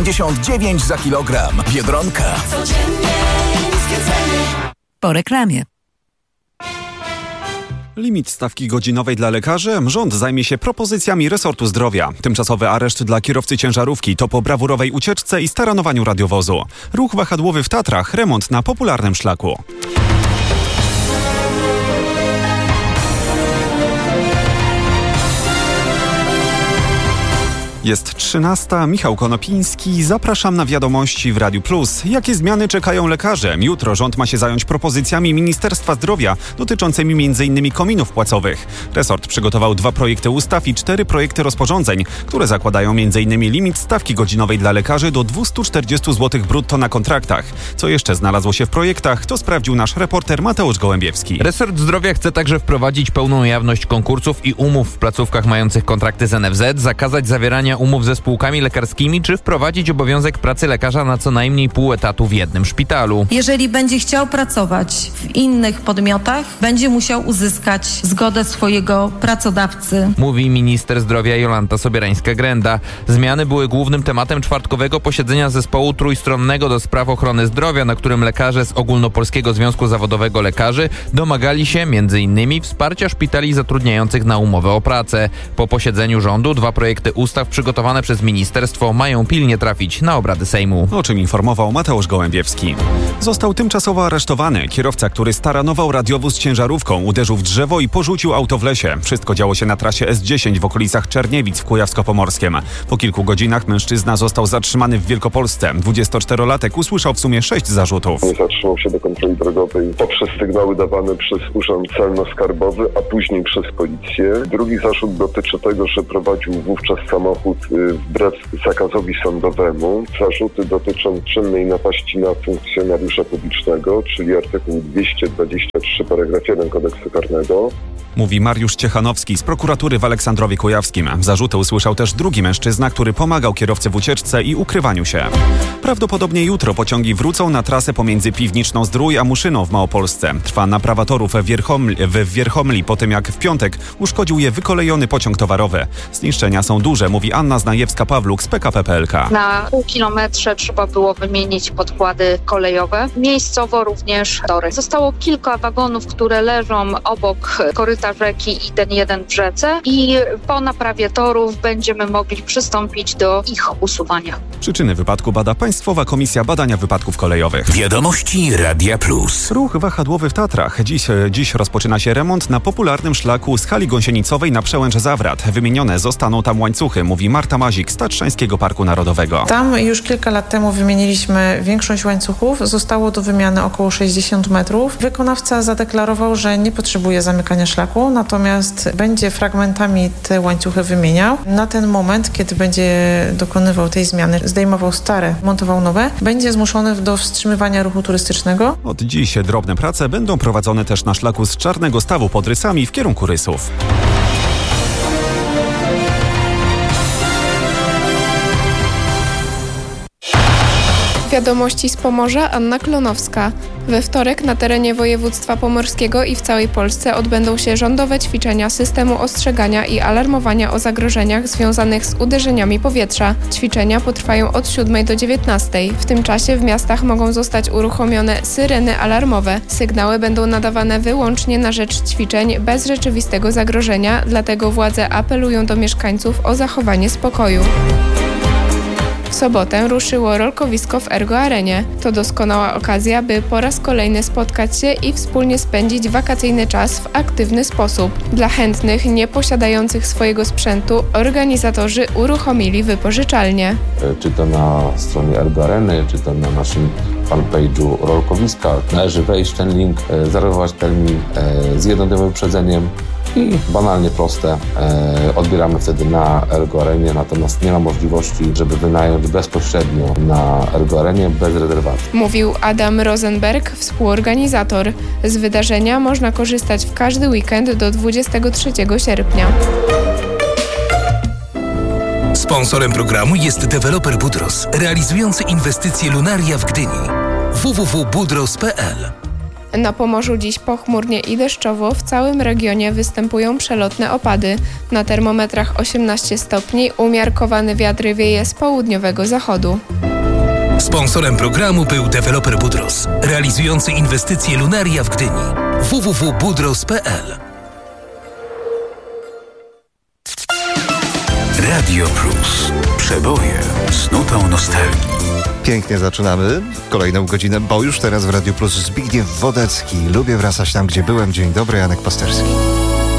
4,99 za kilogram. Biedronka. Codziennie niskie ceny. Po reklamie. Limit stawki godzinowej dla lekarzy? Rząd zajmie się propozycjami resortu zdrowia. Tymczasowy areszt dla kierowcy ciężarówki to po brawurowej ucieczce i staranowaniu radiowozu. Ruch wahadłowy w Tatrach, remont na popularnym szlaku. Jest 13. Michał Konopiński. Zapraszam na wiadomości w Radiu Plus. Jakie zmiany czekają lekarzy? Jutro rząd ma się zająć propozycjami Ministerstwa Zdrowia dotyczącymi m.in. kominów płacowych. Resort przygotował 2 projekty ustaw i 4 projekty rozporządzeń, które zakładają m.in. limit stawki godzinowej dla lekarzy do 240 zł brutto na kontraktach. Co jeszcze znalazło się w projektach, to sprawdził nasz reporter Mateusz Gołębiewski. Resort Zdrowia chce także wprowadzić pełną jawność konkursów i umów w placówkach mających kontrakty z NFZ, zakazać zawierania umów ze spółkami lekarskimi, czy wprowadzić obowiązek pracy lekarza na co najmniej pół etatu w jednym szpitalu. Jeżeli będzie chciał pracować w innych podmiotach, będzie musiał uzyskać zgodę swojego pracodawcy. Mówi minister zdrowia Jolanta Sobierańska-Grenda. Zmiany były głównym tematem czwartkowego posiedzenia zespołu trójstronnego do spraw ochrony zdrowia, na którym lekarze z Ogólnopolskiego Związku Zawodowego Lekarzy domagali się m.in. wsparcia szpitali zatrudniających na umowę o pracę. Po posiedzeniu rządu 2 projekty ustaw przygotowane przez ministerstwo mają pilnie trafić na obrady Sejmu. O czym informował Mateusz Gołębiewski. Został tymczasowo aresztowany kierowca, który staranował radiowóz ciężarówką, uderzył w drzewo i porzucił auto w lesie. Wszystko działo się na trasie S10 w okolicach Czerniewic w Kujawsko-Pomorskiem. Po kilku godzinach mężczyzna został zatrzymany w Wielkopolsce. 24-latek usłyszał w sumie 6 zarzutów. Nie zatrzymał się do kontroli drogowej poprzez sygnały dawane przez Urząd Celno-Skarbowy, a później przez policję. Drugi zarzut dotyczy tego, że prowadził wówczas samochód wbrew zakazowi sądowemu. Zarzuty dotyczą czynnej napaści na funkcjonariusza publicznego, czyli artykuł 223 paragraf 1 Kodeksu Karnego. Mówi Mariusz Ciechanowski z prokuratury w Aleksandrowie Kujawskim. Zarzuty usłyszał też drugi mężczyzna, który pomagał kierowcy w ucieczce i ukrywaniu się. Prawdopodobnie jutro pociągi wrócą na trasę pomiędzy Piwniczną Zdrój a Muszyną w Małopolsce. Trwa naprawa torów w Wierchomli po tym, jak w piątek uszkodził je wykolejony pociąg towarowy. Zniszczenia są duże, mówi Anna Znajewska-Pawluk z PKP PLK. Na pół kilometrze trzeba było wymienić podkłady kolejowe. Miejscowo również tory. Zostało kilka wagonów, które leżą obok koryta rzeki i ten jeden w rzece i po naprawie torów będziemy mogli przystąpić do ich usuwania. Przyczyny wypadku bada Państwowa Komisja Badania Wypadków Kolejowych. Wiadomości Radia Plus. Ruch wahadłowy w Tatrach. Dziś rozpoczyna się remont na popularnym szlaku z hali gąsienicowej na Przełęcz Zawrat. Wymienione zostaną tam łańcuchy, mówi Marta Mazik z Tatrzańskiego Parku Narodowego. Tam już kilka lat temu wymieniliśmy większość łańcuchów. Zostało do wymiany około 60 metrów. Wykonawca zadeklarował, że nie potrzebuje zamykania szlaku, natomiast będzie fragmentami te łańcuchy wymieniał. Na ten moment, kiedy będzie dokonywał tej zmiany, zdejmował stare, montował nowe, będzie zmuszony do wstrzymywania ruchu turystycznego. Od dziś drobne prace będą prowadzone też na szlaku z Czarnego Stawu pod Rysami w kierunku Rysów. Wiadomości z Pomorza, Anna Klonowska. We wtorek na terenie województwa pomorskiego i w całej Polsce odbędą się rządowe ćwiczenia systemu ostrzegania i alarmowania o zagrożeniach związanych z uderzeniami powietrza. Ćwiczenia potrwają od 7 do 19. W tym czasie w miastach mogą zostać uruchomione syreny alarmowe. Sygnały będą nadawane wyłącznie na rzecz ćwiczeń bez rzeczywistego zagrożenia, dlatego władze apelują do mieszkańców o zachowanie spokoju. W sobotę ruszyło rolkowisko w Ergo Arenie. To doskonała okazja, by po raz kolejny spotkać się i wspólnie spędzić wakacyjny czas w aktywny sposób. Dla chętnych, nie posiadających swojego sprzętu, organizatorzy uruchomili wypożyczalnię. Czy to na stronie Ergo Areny, czy to na naszym fanpage'u rolkowiska. Należy wejść w ten link, zarezerwować termin z jednodniowym wyprzedzeniem. I banalnie proste, odbieramy wtedy na Ergo Arenie, natomiast nie ma możliwości, żeby wynająć bezpośrednio na Ergo Arenie bez rezerwacji. Mówił Adam Rosenberg, współorganizator. Z wydarzenia można korzystać w każdy weekend do 23 sierpnia. Sponsorem programu jest deweloper Budros, realizujący inwestycje Lunaria w Gdyni. www.budros.pl Na Pomorzu dziś pochmurnie i deszczowo, w całym regionie występują przelotne opady. Na termometrach 18 stopni, umiarkowany wiatr wieje z południowego zachodu. Sponsorem programu był deweloper Budros, realizujący inwestycje Lunaria w Gdyni. www.budros.pl. Radio Plus. Przeboje z nutą nostalgii. Pięknie zaczynamy kolejną godzinę, bo już teraz w Radiu Plus Zbigniew Wodecki. Lubię wracać tam, gdzie byłem. Dzień dobry, Janek Pasterski.